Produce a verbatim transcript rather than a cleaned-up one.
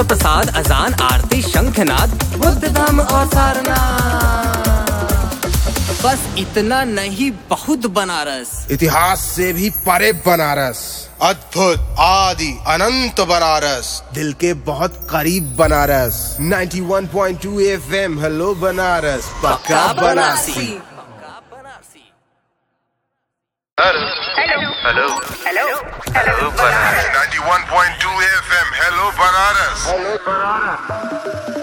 प्रसाद, अजान, आरती, शंखनाद, बुद्ध धाम और सारनाथ। बस इतना नहीं, बहुत बनारस। इतिहास से भी परे बनारस, अद्भुत, आदि, अनंत बनारस, दिल के बहुत करीब बनारस। इक्यानवे पॉइंट दो एफ एम, हेलो बनारस, पक्का Banarasi. Hello hello hello hello Banaras. इक्यानवे पॉइंट दो एफ एम, हेलो बनारस।